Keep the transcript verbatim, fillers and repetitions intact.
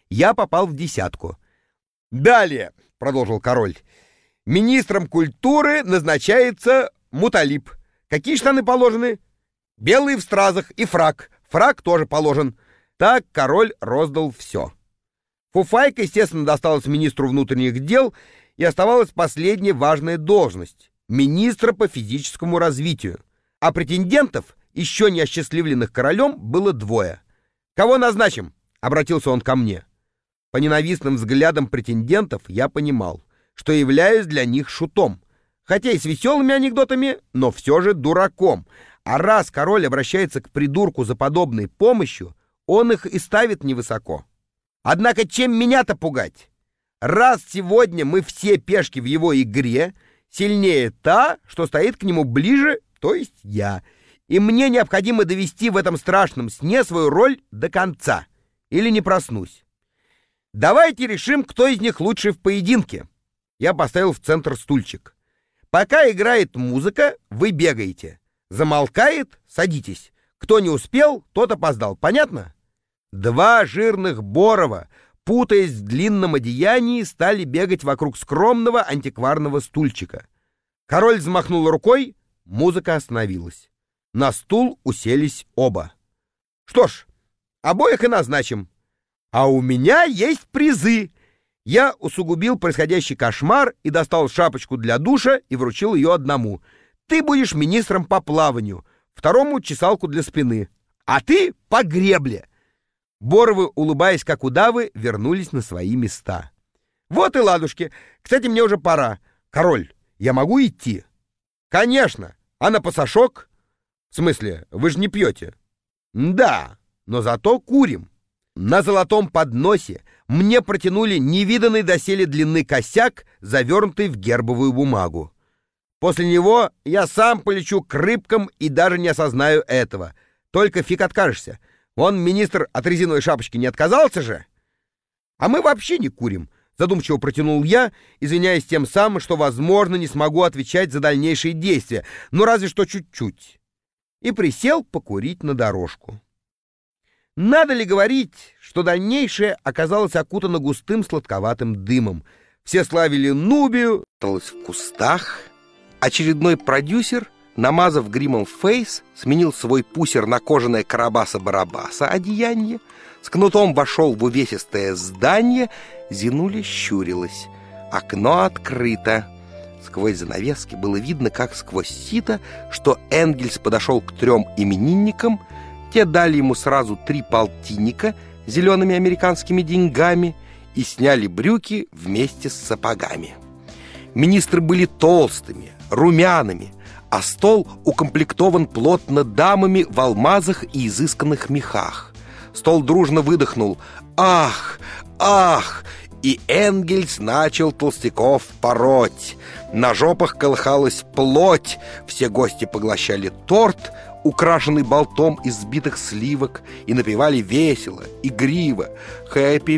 Я попал в десятку. «Далее», — продолжил король, — «министром культуры назначается Муталиб. Какие штаны положены? Белые в стразах и фрак. Фрак тоже положен». Так король роздал все. Фуфайка, естественно, досталась министру внутренних дел, и оставалась последняя важная должность — министра по физическому развитию. А претендентов, еще не осчастливленных королем, было двое. «Кого назначим?» — обратился он ко мне. По ненавистным взглядам претендентов я понимал, что являюсь для них шутом, хотя и с веселыми анекдотами, но все же дураком. А раз король обращается к придурку за подобной помощью, он их и ставит невысоко. Однако чем меня-то пугать? Раз сегодня мы все пешки в его игре, сильнее та, что стоит к нему ближе, то есть я. И мне необходимо довести в этом страшном сне свою роль до конца, или не проснусь. Давайте решим, кто из них лучше в поединке. Я поставил в центр стульчик. Пока играет музыка, вы бегаете. Замолкает — садитесь. Кто не успел, тот опоздал. Понятно? Два жирных Борова, путаясь в длинном одеянии, стали бегать вокруг скромного антикварного стульчика. Король взмахнул рукой, музыка остановилась. На стул уселись оба. Что ж, обоих и назначим. А у меня есть призы. Я усугубил происходящий кошмар и достал шапочку для душа и вручил ее одному. Ты будешь министром по плаванию, второму — чесалку для спины, а ты — по гребле. Боровы, улыбаясь как удавы, вернулись на свои места. Вот и ладушки. Кстати, мне уже пора. Король, я могу идти? Конечно. А на пасашок? В смысле, вы же не пьете? Да, но зато курим. На золотом подносе мне протянули невиданный доселе длины косяк, завернутый в гербовую бумагу. После него я сам полечу к рыбкам и даже не осознаю этого. Только фиг откажешься. Вон министр от резиновой шапочки не отказался же. А мы вообще не курим, задумчиво протянул я, извиняясь тем самым, что, возможно, не смогу отвечать за дальнейшие действия, но разве что чуть-чуть. И присел покурить на дорожку. Надо ли говорить, что дальнейшее оказалось окутано густым сладковатым дымом. Все славили Нубию, осталось в кустах. Очередной продюсер, намазав гримом фейс, сменил свой пусер на кожаное Карабаса-Барабаса одеяние, с кнутом вошел в увесистое здание, Зинуля щурилась. Окно открыто. Сквозь занавески было видно, как сквозь сито, что Энгельс подошел к трем именинникам. Те дали ему сразу три полтинника зелеными американскими деньгами и сняли брюки вместе с сапогами. Министры были толстыми, румяными, а стол укомплектован плотно дамами в алмазах и изысканных мехах. Стол дружно выдохнул «Ах! Ах!» И Энгельс начал толстяков пороть. На жопах колыхалась плоть. Все гости поглощали торт, украшенный болтом из сбитых сливок, и напевали весело, игриво «Happy